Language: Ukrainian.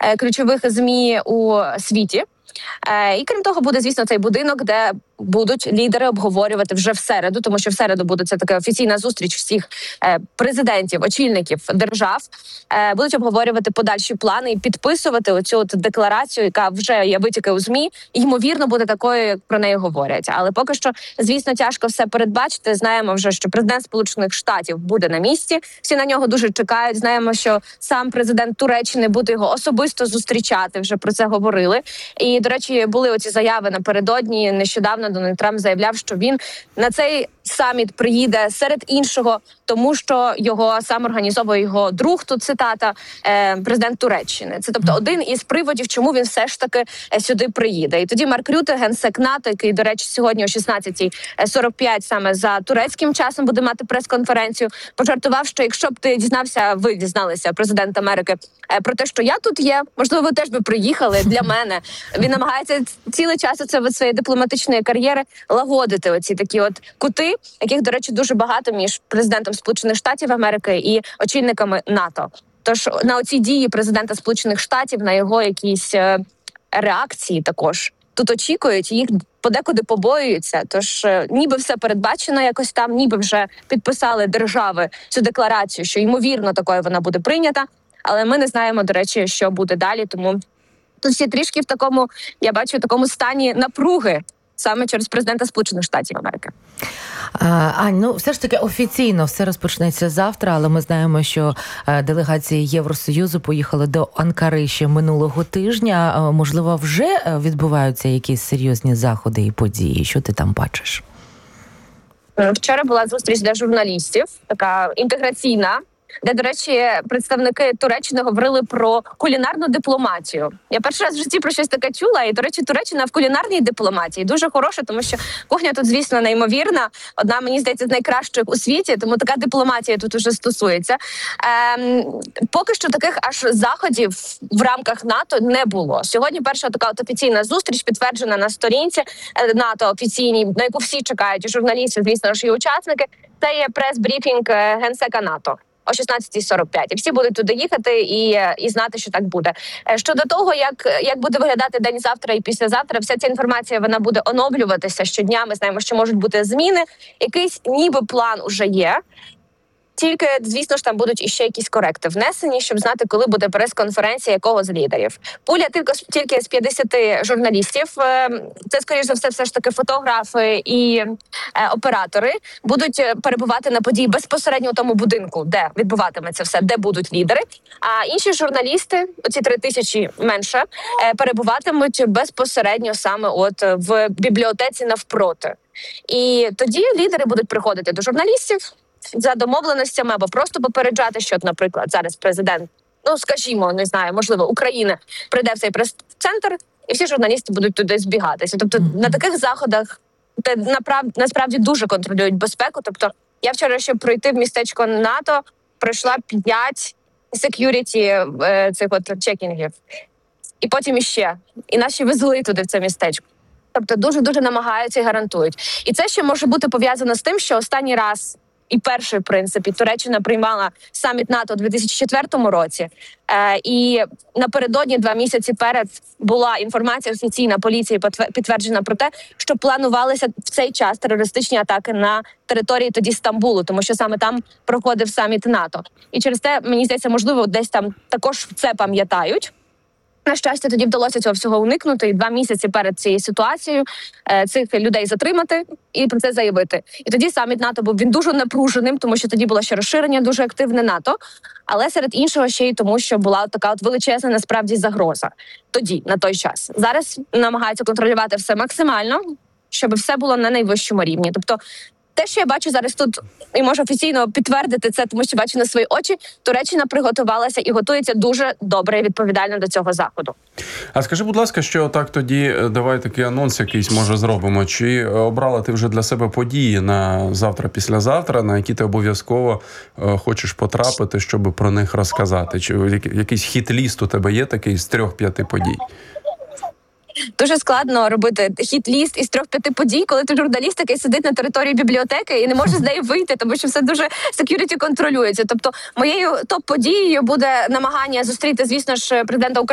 ключових ЗМІ у світі. І крім того, буде, звісно, цей будинок, де будуть лідери обговорювати вже в середу, тому що в середу буде це така офіційна зустріч всіх президентів, очільників держав. Будуть обговорювати подальші плани і підписувати оцю декларацію, яка вже є витіки у ЗМІ. І, ймовірно, буде такою, як про неї говорять. Але поки що, звісно, тяжко все передбачити. Знаємо вже, що президент Сполучених Штатів буде на місці. Всі на нього дуже чекають. Знаємо, що сам президент Туреччини буде його особисто зустрічати. Вже про це говорили. І, до речі, були оці заяви напередодні. Нещодавно Дональд Трамп заявляв, що він на цей саміт приїде серед іншого, тому що його сам організовує його друг, тут цитата, президент Туреччини. Це, тобто, один із приводів, чому він все ж таки сюди приїде. І тоді Марк Рюте, генсек НАТО, який, до речі, сьогодні о 16:45 саме за турецьким часом буде мати прес-конференцію, пожартував, що якщо б ти дізнався, ви дізналися, президент Америки, про те, що я тут є, можливо, ви теж би приїхали для мене. Він намагається цілий час оце від своєї дипломатичної кар'єри лагодити оці такі от кути, яких, до речі, дуже багато між президентом Сполучених Штатів Америки і очільниками НАТО. Тож на оці дії президента Сполучених Штатів, на його якісь реакції також тут очікують, їх подекуди побоюються. Тож ніби все передбачено якось там, ніби вже підписали держави цю декларацію, що ймовірно такою вона буде прийнята, але ми не знаємо, до речі, що буде далі, тому тут всі трішки в такому, я бачу, в такому стані напруги, саме через президента Сполучених Штатів Америки. Ань, ну все ж таки офіційно все розпочнеться завтра, але ми знаємо, що делегації Євросоюзу поїхали до Анкари ще минулого тижня. Можливо, вже відбуваються якісь серйозні заходи і події? Що ти там бачиш? Вчора була зустріч для журналістів, така інтеграційна, де, до речі, представники Туреччини говорили про кулінарну дипломатію. Я перший раз в житті про щось таке чула, і, до речі, Туреччина в кулінарній дипломатії дуже хороша, тому що кухня тут, звісно, неймовірна. Одна, мені здається, з найкращих у світі, тому така дипломатія тут уже стосується. Поки що таких аж заходів в рамках НАТО не було. Сьогодні перша така от офіційна зустріч, підтверджена на сторінці НАТО офіційній, на яку всі чекають, і журналісти, звісно ж, і учасники. Це є прес-брифінг генсека НАТО о 16:45. І всі будуть туди їхати і знати, що так буде. Щодо того, як буде виглядати день завтра і післязавтра, вся ця інформація, вона буде оновлюватися щодня. Ми знаємо, що можуть бути зміни. Якийсь ніби план уже є. Тільки, звісно ж, там будуть іще якісь коректи внесені, щоб знати, коли буде прес-конференція якого з лідерів. Пуля тільки з 50 журналістів. Це, скоріш за все ж таки фотографи і оператори будуть перебувати на події безпосередньо у тому будинку, де відбуватиметься все, де будуть лідери. А інші журналісти, оці 3000 менше, перебуватимуть безпосередньо саме от в бібліотеці навпроти. І тоді лідери будуть приходити до журналістів за домовленостями або просто попереджати, що, наприклад, зараз президент, скажімо, не знаю, можливо, України прийде в цей прес-центр, і всі журналісти будуть туди збігатися. Тобто на таких заходах, де насправді дуже контролюють безпеку, тобто я вчора, щоб пройти в містечко НАТО, пройшла 5 сек'юріті цих от чекінгів. І потім іще. І наші везли туди в це містечко. Тобто дуже-дуже намагаються і гарантують. І це ще може бути пов'язано з тим, що останній раз і перший, в принципі, Туреччина приймала саміт НАТО у 2004 році. І напередодні 2 місяці перед була інформація офіційна поліції підтверджена про те, що планувалися в цей час терористичні атаки на території тоді Стамбулу, тому що саме там проходив саміт НАТО. І через те, мені здається, можливо, десь там також це пам'ятають. На щастя, тоді вдалося цього всього уникнути, і 2 місяці перед цією ситуацією цих людей затримати і про це заявити. І тоді саміт НАТО був він дуже напруженим, тому що тоді було ще розширення дуже активне НАТО, але серед іншого ще й тому, що була така от величезна насправді загроза тоді, на той час. Зараз намагаються контролювати все максимально, щоб все було на найвищому рівні. Тобто те, що я бачу зараз тут, і можу офіційно підтвердити це, тому що бачу на свої очі, Туреччина приготувалася і готується дуже добре і відповідально до цього заходу. А скажи, будь ласка, що так тоді, давай такий анонс якийсь, може, зробимо. Чи обрала ти вже для себе події на завтра-післязавтра, на які ти обов'язково хочеш потрапити, щоб про них розказати? Чи якийсь хіт-ліст у тебе є такий з 3-5 подій? Дуже складно робити хіт-ліст із 3-5 подій, коли ти журналіст, який сидить на території бібліотеки і не може з неї вийти, тому що все дуже сек'юріті контролюється. Тобто моєю топ-подією буде намагання зустріти, звісно ж, президента України